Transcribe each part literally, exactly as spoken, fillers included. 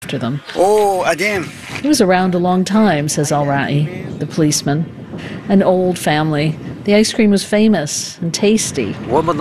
after them. Oh, Adim. He was around a long time, says Al-Ra'i, the policeman. An old family. The ice cream was famous and tasty.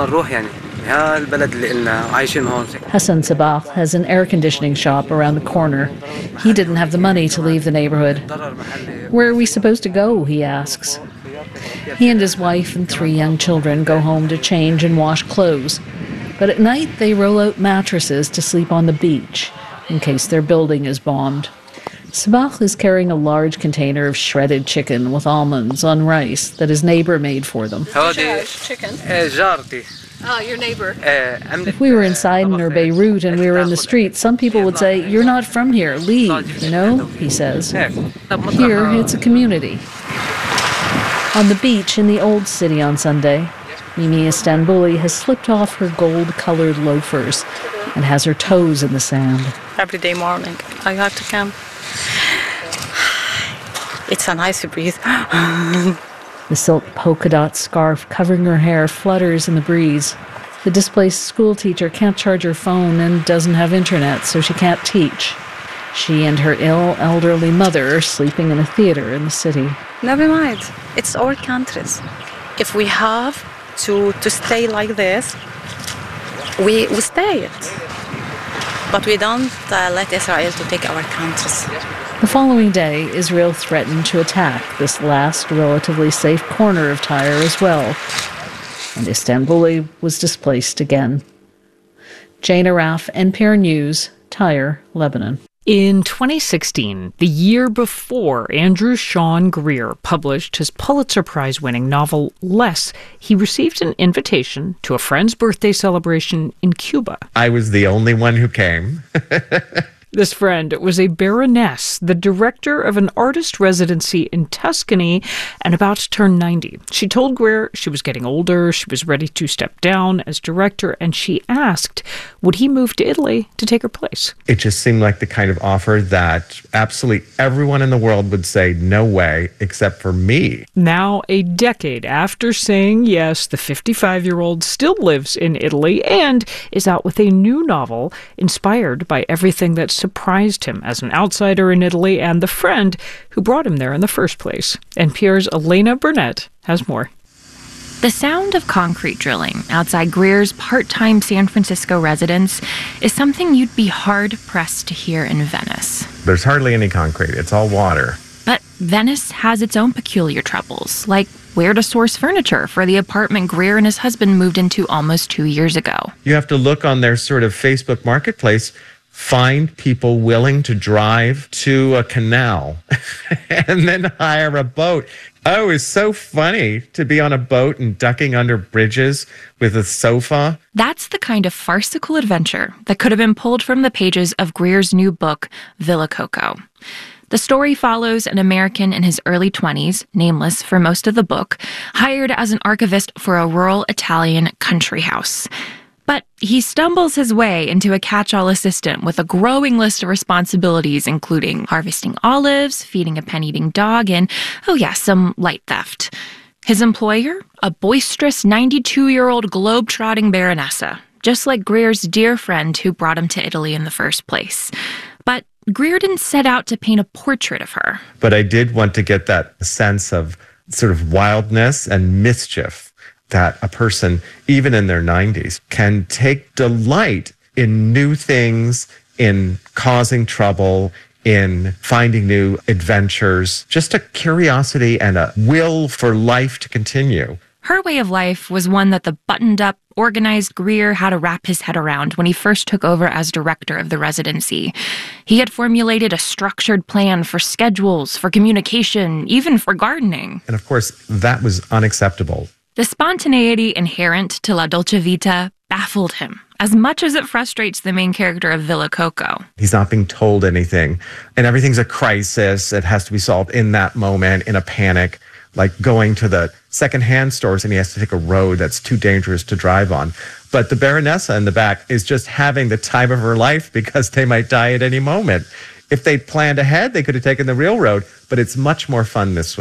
Hassan Sabah has an air conditioning shop around the corner. He didn't have the money to leave the neighborhood. Where are we supposed to go, he asks. He and his wife and three young children go home to change and wash clothes. But at night they roll out mattresses to sleep on the beach, in case their building is bombed. Sabah is carrying a large container of shredded chicken with almonds on rice that his neighbor made for them. Chicken? Oh, your neighbor. If we were inside near Beirut and we were in the street, some people would say, "You're not from here, leave," you know, he says. Here, it's a community. On the beach in the old city on Sunday, Mimi Istanbuli has slipped off her gold-colored loafers and has her toes in the sand. Every day morning, I have to come. It's so nice to breathe. The silk polka dot scarf covering her hair flutters in the breeze. The displaced schoolteacher can't charge her phone and doesn't have internet, so she can't teach. She and her ill elderly mother are sleeping in a theater in the city. Never mind. It's our countries. If we have to, to stay like this, we, we stay it. But we don't uh, let Israel to take our countries. The following day, Israel threatened to attack this last relatively safe corner of Tyre as well, and Istanbuli was displaced again. Jane Araf, N P R News, Tyre, Lebanon. In twenty sixteen, the year before Andrew Sean Greer published his Pulitzer Prize-winning novel Less, he received an invitation to a friend's birthday celebration in Cuba. I was the only one who came. This friend was a baroness, the director of an artist residency in Tuscany, and about to turn ninety. She told Greer she was getting older, she was ready to step down as director, and she asked, would he move to Italy to take her place? It just seemed like the kind of offer that absolutely everyone in the world would say no way, except for me. Now, a decade after saying yes, the fifty-five-year-old still lives in Italy and is out with a new novel inspired by everything that surprised him as an outsider in Italy and the friend who brought him there in the first place. N P R's Elena Burnett has more. The sound of concrete drilling outside Greer's part-time San Francisco residence is something you'd be hard-pressed to hear in Venice. There's hardly any concrete. It's all water. But Venice has its own peculiar troubles, like where to source furniture for the apartment Greer and his husband moved into almost two years ago. You have to look on their sort of Facebook marketplace, find people willing to drive to a canal and then hire a boat. Oh, it's so funny to be on a boat and ducking under bridges with a sofa. That's the kind of farcical adventure that could have been pulled from the pages of Greer's new book, Villa Coco. The story follows an American in his early twenties, nameless for most of the book, hired as an archivist for a rural Italian country house. But he stumbles his way into a catch-all assistant with a growing list of responsibilities, including harvesting olives, feeding a pen-eating dog, and, oh yeah, some light theft. His employer? A boisterous ninety-two-year-old globe-trotting baronessa, just like Greer's dear friend who brought him to Italy in the first place. But Greer didn't set out to paint a portrait of her. But I did want to get that sense of sort of wildness and mischief that a person, even in their nineties, can take delight in new things, in causing trouble, in finding new adventures, just a curiosity and a will for life to continue. Her way of life was one that the buttoned-up, organized Greer had to wrap his head around when he first took over as director of the residency. He had formulated a structured plan for schedules, for communication, even for gardening. And of course, that was unacceptable. The spontaneity inherent to La Dolce Vita baffled him, as much as it frustrates the main character of Villa Coco. He's not being told anything, and everything's a crisis. It has to be solved in that moment, in a panic, like going to the secondhand stores and he has to take a road that's too dangerous to drive on. But the Baronessa in the back is just having the time of her life because they might die at any moment. If they'd planned ahead, they could have taken the real road, but it's much more fun this way.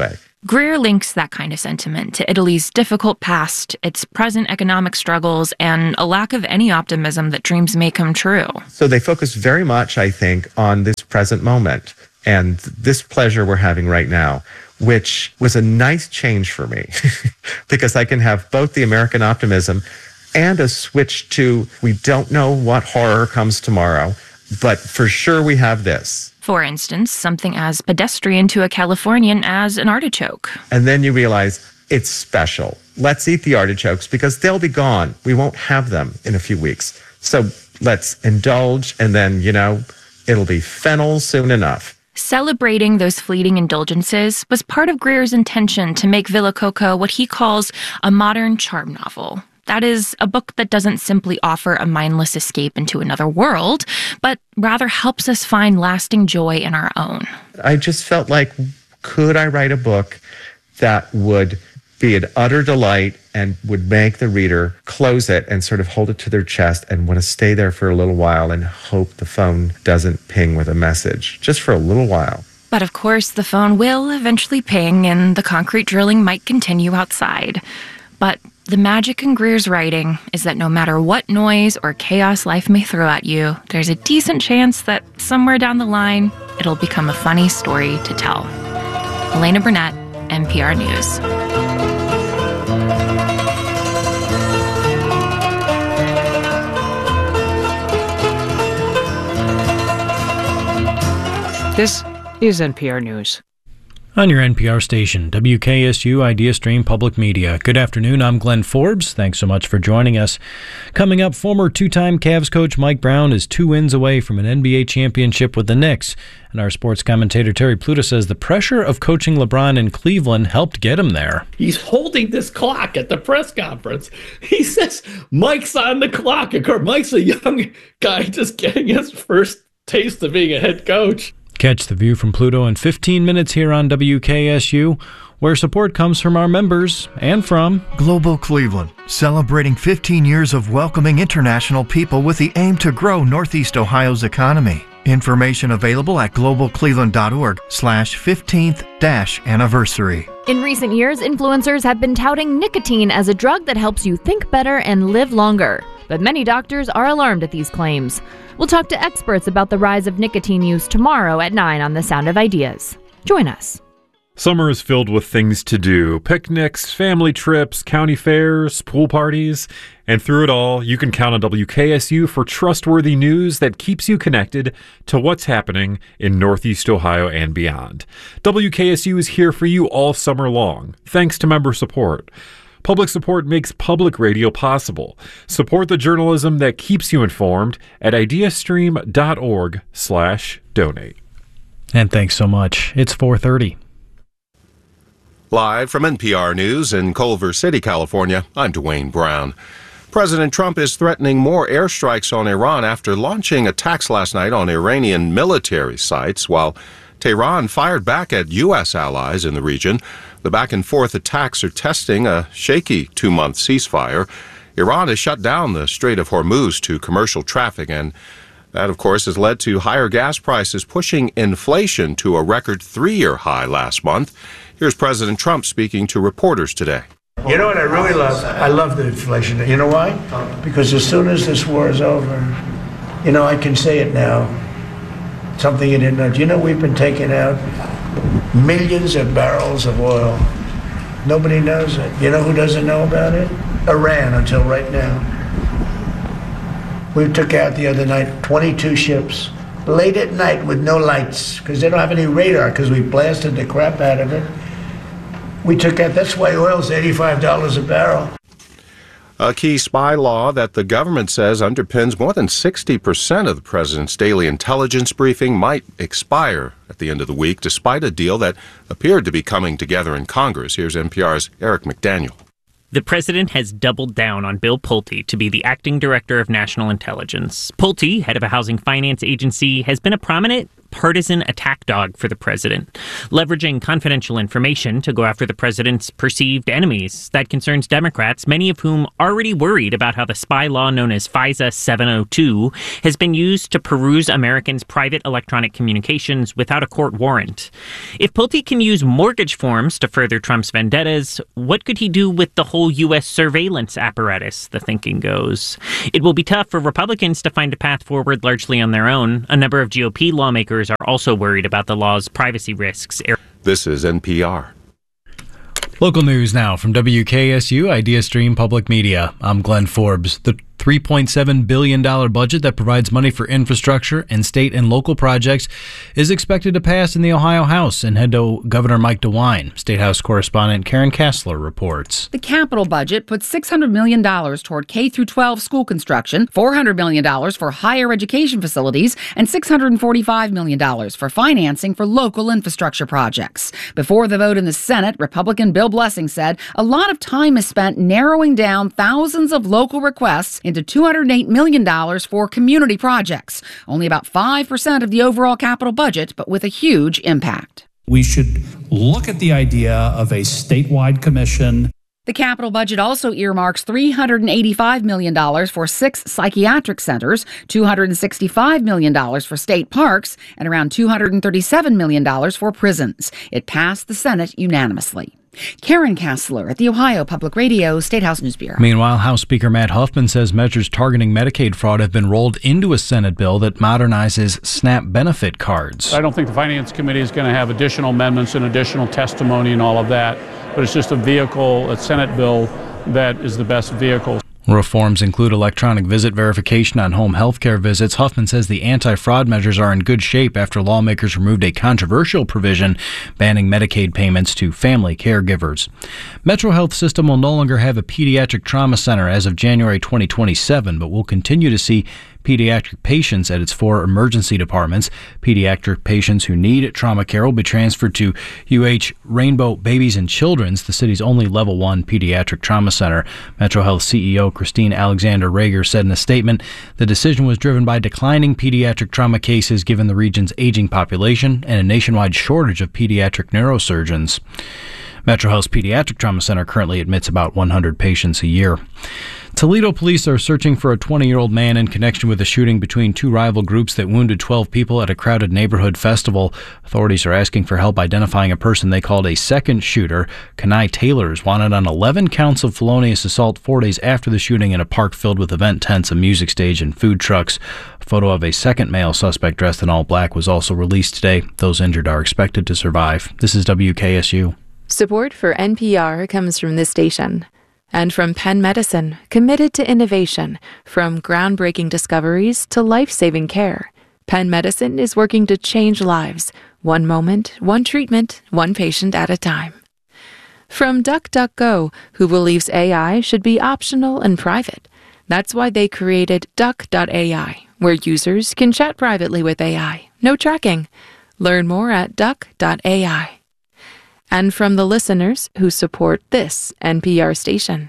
Greer links that kind of sentiment to Italy's difficult past, its present economic struggles, and a lack of any optimism that dreams may come true. So they focus very much, I think, on this present moment and this pleasure we're having right now, which was a nice change for me because I can have both the American optimism and a switch to we don't know what horror comes tomorrow, but for sure we have this. For instance, something as pedestrian to a Californian as an artichoke. And then you realize it's special. Let's eat the artichokes because they'll be gone. We won't have them in a few weeks. So let's indulge and then, you know, it'll be fennel soon enough. Celebrating those fleeting indulgences was part of Greer's intention to make Villa Coco what he calls a modern charm novel. That is, a book that doesn't simply offer a mindless escape into another world, but rather helps us find lasting joy in our own. I just felt like, could I write a book that would be an utter delight and would make the reader close it and sort of hold it to their chest and want to stay there for a little while and hope the phone doesn't ping with a message, just for a little while. But of course, the phone will eventually ping and the concrete drilling might continue outside. But the magic in Greer's writing is that no matter what noise or chaos life may throw at you, there's a decent chance that somewhere down the line, it'll become a funny story to tell. Elena Burnett, N P R News. This is N P R News. On your N P R station, W K S U IdeaStream Public Media. Good afternoon, I'm Glenn Forbes. Thanks so much for joining us. Coming up, former two-time Cavs coach Mike Brown is two wins away from an N B A championship with the Knicks. And our sports commentator Terry Pluta says the pressure of coaching LeBron in Cleveland helped get him there. He's holding this clock at the press conference. He says Mike's on the clock. Of course, Mike's a young guy just getting his first taste of being a head coach. Catch the view from Pluto in fifteen minutes here on W K S U, where support comes from our members and from Global Cleveland, celebrating fifteen years of welcoming international people with the aim to grow Northeast Ohio's economy. Information available at globalcleveland.org slash 15th dash anniversary. In recent years, influencers have been touting nicotine as a drug that helps you think better and live longer. But many doctors are alarmed at these claims. We'll talk to experts about the rise of nicotine use tomorrow at nine on The Sound of Ideas. Join us. Summer is filled with things to do. Picnics, family trips, county fairs, pool parties. And through it all, you can count on W K S U for trustworthy news that keeps you connected to what's happening in Northeast Ohio and beyond. W K S U is here for you all summer long, thanks to member support. Public support makes public radio possible. Support the journalism that keeps you informed at ideastream.org slash donate. And thanks so much. It's four thirty. Live from N P R News in Culver City, California, I'm Dwayne Brown. President Trump is threatening more airstrikes on Iran after launching attacks last night on Iranian military sites, while Tehran fired back at U S allies in the region. The back-and-forth attacks are testing a shaky two-month ceasefire. Iran has shut down the Strait of Hormuz to commercial traffic, and that, of course, has led to higher gas prices, pushing inflation to a record three-year high last month. Here's President Trump speaking to reporters today. You know what I really love? I love the inflation. You know why? Because as soon as this war is over, you know, I can say it now. Something you didn't know. Do you know we've been taking out millions of barrels of oil? Nobody knows it. You know who doesn't know about it? Iran, until right now. We took out the other night twenty-two ships, late at night with no lights, because they don't have any radar, because we blasted the crap out of it. We took out, that's why oil's eighty-five dollars a barrel. A key spy law that the government says underpins more than sixty percent of the president's daily intelligence briefing might expire at the end of the week, despite a deal that appeared to be coming together in Congress. Here's N P R's Eric McDaniel. The president has doubled down on Bill Pulte to be the acting director of national intelligence. Pulte, head of a housing finance agency, has been a prominent partisan attack dog for the president, leveraging confidential information to go after the president's perceived enemies. That concerns Democrats, many of whom already worried about how the spy law known as FISA seven oh two has been used to peruse Americans' private electronic communications without a court warrant. If Pulte can use mortgage forms to further Trump's vendettas, what could he do with the whole U S surveillance apparatus, the thinking goes? It will be tough for Republicans to find a path forward largely on their own. A number of G O P lawmakers are also worried about the law's privacy risks. This is N P R. Local news now from W K S U IdeaStream Public Media. I'm Glenn Forbes. The three point seven billion dollars budget that provides money for infrastructure and state and local projects is expected to pass in the Ohio House and head to Governor Mike DeWine. State House correspondent Karen Kassler reports. The capital budget puts six hundred million dollars toward K through twelve school construction, four hundred million dollars for higher education facilities, and six hundred forty-five million dollars for financing for local infrastructure projects. Before the vote in the Senate, Republican Bill Blessing said a lot of time is spent narrowing down thousands of local requests into two hundred eight million dollars for community projects. Only about five percent of the overall capital budget, but with a huge impact. We should look at the idea of a statewide commission. The capital budget also earmarks three hundred eighty-five million dollars for six psychiatric centers, two hundred sixty-five million dollars for state parks, and around two hundred thirty-seven million dollars for prisons. It passed the Senate unanimously. Karen Kassler at the Ohio Public Radio State House News Bureau. Meanwhile, House Speaker Matt Huffman says measures targeting Medicaid fraud have been rolled into a Senate bill that modernizes SNAP benefit cards. I don't think the Finance Committee is going to have additional amendments and additional testimony and all of that, but it's just a vehicle, a Senate bill, that is the best vehicle. Reforms include electronic visit verification on home health care visits. Huffman says the anti-fraud measures are in good shape after lawmakers removed a controversial provision banning Medicaid payments to family caregivers. Metro Health System will no longer have a pediatric trauma center as of January twenty twenty-seven, but will continue to see pediatric patients at its four emergency departments. Pediatric patients who need trauma care will be transferred to U H Rainbow Babies and Children's, the city's only level one pediatric trauma center. Metro Health C E O Christine Alexander Rager said in a statement, the decision was driven by declining pediatric trauma cases given the region's aging population and a nationwide shortage of pediatric neurosurgeons. Metro Health's Pediatric Trauma Center currently admits about one hundred patients a year. Toledo police are searching for a twenty-year-old man in connection with a shooting between two rival groups that wounded twelve people at a crowded neighborhood festival. Authorities are asking for help identifying a person they called a second shooter. Kenai Taylor is wanted on eleven counts of felonious assault four days after the shooting in a park filled with event tents, a music stage, and food trucks. A photo of a second male suspect dressed in all black was also released today. Those injured are expected to survive. This is W K S U. Support for N P R comes from this station and from Penn Medicine, committed to innovation, from groundbreaking discoveries to life-saving care. Penn Medicine is working to change lives, one moment, one treatment, one patient at a time. From DuckDuckGo, who believes A I should be optional and private. That's why they created Duck dot A I, where users can chat privately with A I. No tracking. Learn more at Duck dot A I. And from the listeners who support this N P R station.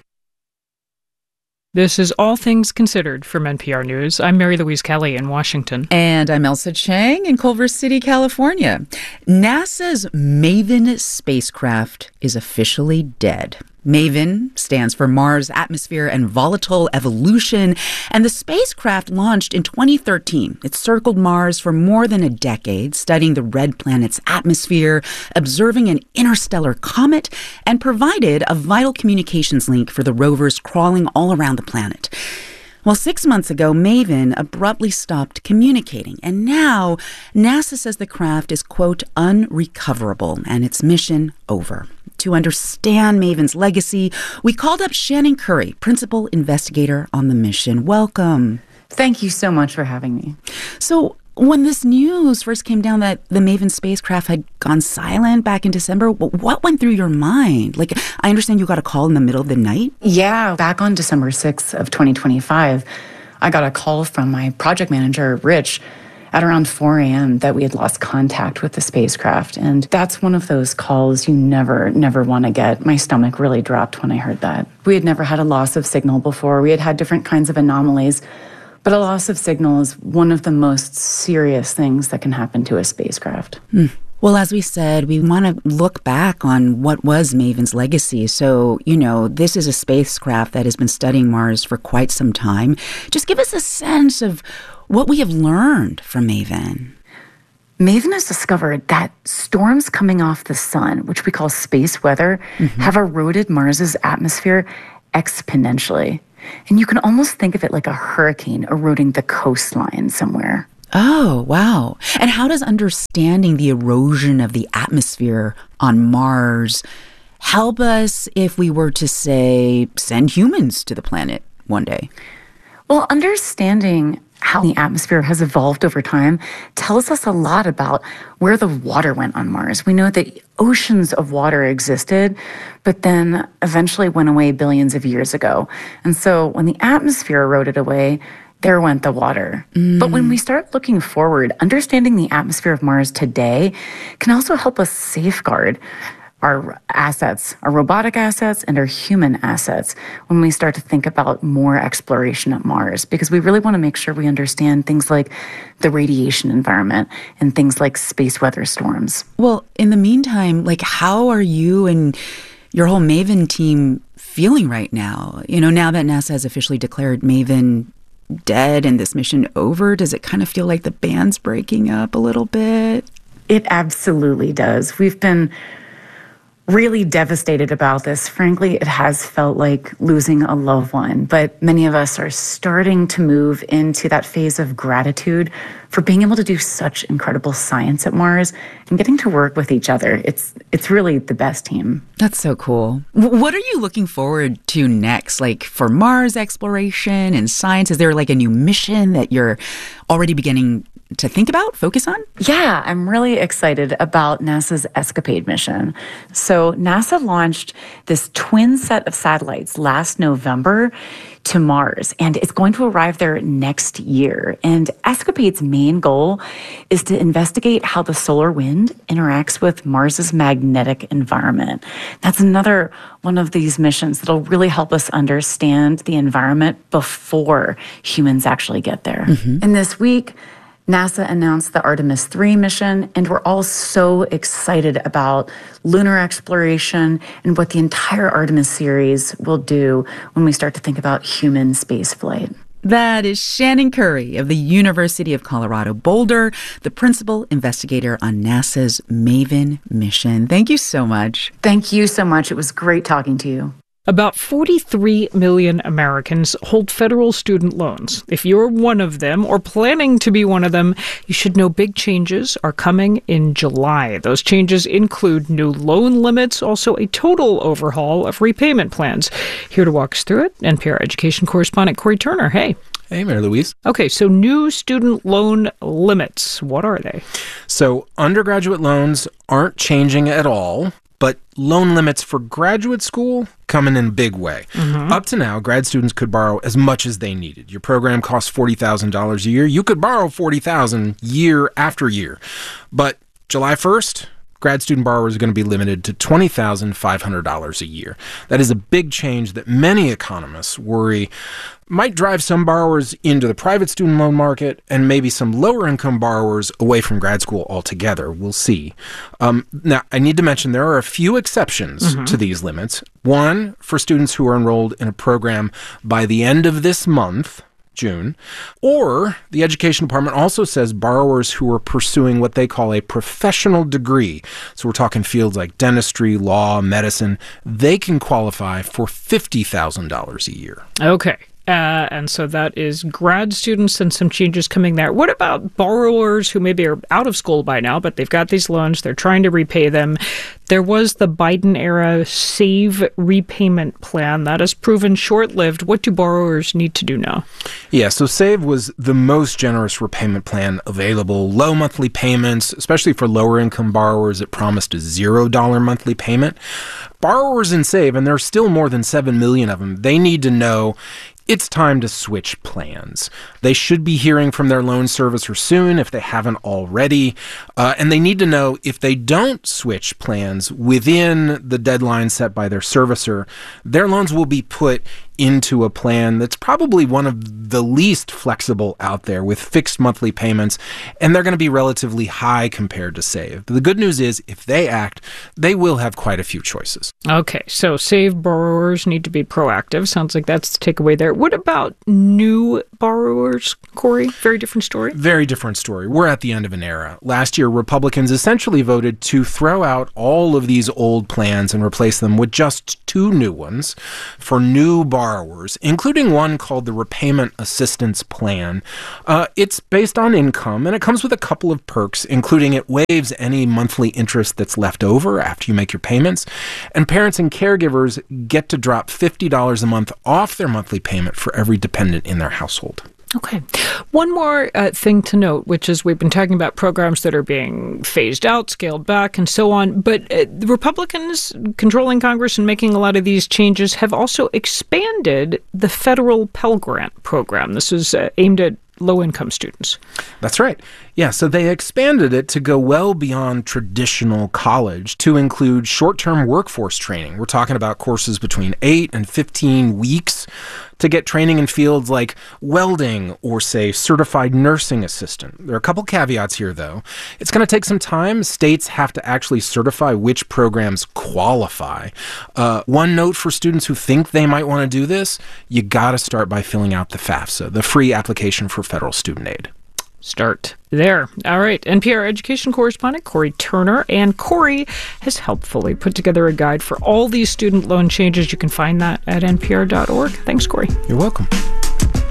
This is All Things Considered from N P R News. I'm Mary Louise Kelly in Washington. And I'm Elsa Chang in Culver City, California. NASA's MAVEN spacecraft is officially dead. MAVEN stands for Mars Atmosphere and Volatile Evolution, and the spacecraft launched in twenty thirteen. It circled Mars for more than a decade, studying the red planet's atmosphere, observing an interstellar comet, and provided a vital communications link for the rovers crawling all around the planet. Well, six months ago, MAVEN abruptly stopped communicating, and now NASA says the craft is, quote, unrecoverable, and its mission over. To understand MAVEN's legacy, we called up Shannon Curry, principal investigator on the mission. Welcome. Thank you so much for having me. So, when this news first came down that the MAVEN spacecraft had gone silent back in December, what went through your mind? Like, I understand you got a call in the middle of the night? Yeah, back on December sixth of twenty twenty-five, I got a call from my project manager, Rich, at around four a.m. that we had lost contact with the spacecraft. And that's one of those calls you never, never want to get. My stomach really dropped when I heard that. We had never had a loss of signal before. We had had different kinds of anomalies, But a loss of signal is one of the most serious things that can happen to a spacecraft. Mm. Well, as we said, we want to look back on what was MAVEN's legacy. So, you know, this is a spacecraft that has been studying Mars for quite some time. Just give us a sense of what we have learned from MAVEN. MAVEN has discovered that storms coming off the sun, which we call space weather, mm-hmm. have eroded Mars's atmosphere exponentially. And you can almost think of it like a hurricane eroding the coastline somewhere. Oh, wow. And how does understanding the erosion of the atmosphere on Mars help us if we were to, say, send humans to the planet one day? Well, understanding how the atmosphere has evolved over time tells us a lot about where the water went on Mars. We know that oceans of water existed, but then eventually went away billions of years ago. And so when the atmosphere eroded away, there went the water. Mm. But when we start looking forward, understanding the atmosphere of Mars today can also help us safeguard our assets, our robotic assets and our human assets when we start to think about more exploration at Mars, because we really want to make sure we understand things like the radiation environment and things like space weather storms. Well, in the meantime, like, how are you and your whole MAVEN team feeling right now? You know, now that NASA has officially declared MAVEN dead and this mission over, does it kind of feel like the band's breaking up a little bit? It absolutely does. We've been really devastated about this. Frankly, it has felt like losing a loved one, but many of us are starting to move into that phase of gratitude for being able to do such incredible science at Mars and getting to work with each other. It's it's really the best team. That's so cool. W- what are you looking forward to next? Like, for Mars exploration and science, is there like a new mission that you're already beginning to think about, focus on? Yeah, I'm really excited about NASA's ESCAPADE mission. So NASA launched this twin set of satellites last November to Mars, and it's going to arrive there next year. And ESCAPADE's main goal is to investigate how the solar wind interacts with Mars's magnetic environment. That's another one of these missions that'll really help us understand the environment before humans actually get there. Mm-hmm. And this week, NASA announced the Artemis three mission, and we're all so excited about lunar exploration and what the entire Artemis series will do when we start to think about human spaceflight. That is Shannon Curry of the University of Colorado Boulder, the principal investigator on NASA's MAVEN mission. Thank you so much. Thank you so much. It was great talking to you. About forty-three million Americans hold federal student loans. If you're one of them or planning to be one of them, you should know big changes are coming in July. Those changes include new loan limits, also a total overhaul of repayment plans. Here to walk us through it, N P R education correspondent Corey Turner. Hey. Hey, Mary Louise. Okay, so new student loan limits. What are they? So undergraduate loans aren't changing at all, but loan limits for graduate school come in in a big way. Mm-hmm. Up to now, grad students could borrow as much as they needed. Your program costs forty thousand dollars a year. You could borrow forty thousand dollars year after year. But July first, grad student borrowers are going to be limited to twenty thousand five hundred dollars a year. That is a big change that many economists worry might drive some borrowers into the private student loan market and maybe some lower-income borrowers away from grad school altogether. We'll see. Um, now, I need to mention there are a few exceptions mm-hmm. to these limits. One, for students who are enrolled in a program by the end of this month, June, or the Education Department also says borrowers who are pursuing what they call a professional degree, so we're talking fields like dentistry, law, medicine, they can qualify for fifty thousand dollars a year. Okay. Uh, and so that is grad students and some changes coming there. What about borrowers who maybe are out of school by now, but they've got these loans, they're trying to repay them? There was the Biden-era SAVE repayment plan. That has proven short-lived. What do borrowers need to do now? Yeah, so SAVE was the most generous repayment plan available. Low monthly payments, especially for lower-income borrowers. It promised a zero dollar monthly payment. Borrowers in SAVE, and there are still more than seven million of them, they need to know it's time to switch plans. They should be hearing from their loan servicer soon if they haven't already. Uh, and they need to know if they don't switch plans within the deadline set by their servicer, their loans will be put into a plan that's probably one of the least flexible out there with fixed monthly payments, and they're going to be relatively high compared to Save. But the good news is if they act, they will have quite a few choices. Okay, so Save borrowers need to be proactive. Sounds like that's the takeaway there. What about new borrowers, Corey? Very different story? Very different story. We're at the end of an era. Last year, Republicans essentially voted to throw out all of these old plans and replace them with just two new ones for new borrowers, including one called the Repayment Assistance Plan. Uh, it's based on income, and it comes with a couple of perks, including it waives any monthly interest that's left over after you make your payments, and parents and caregivers get to drop fifty dollars a month off their monthly payment for every dependent in their household. Okay. One more uh, thing to note, which is we've been talking about programs that are being phased out, scaled back, and so on. But uh, the Republicans controlling Congress and making a lot of these changes have also expanded the federal Pell Grant program. This is uh, aimed at low-income students. That's right. Yeah, so they expanded it to go well beyond traditional college to include short-term workforce training. We're talking about courses between eight and fifteen weeks to get training in fields like welding or, say, certified nursing assistant. There are a couple caveats here, though. It's going to take some time. States have to actually certify which programs qualify. Uh, one note for students who think they might want to do this, you got to start by filling out the FAFSA, the free application for federal student aid. Start there. All right. N P R education correspondent Corey Turner. And Corey has helpfully put together a guide for all these student loan changes. You can find that at N P R dot org. Thanks, Corey. You're welcome.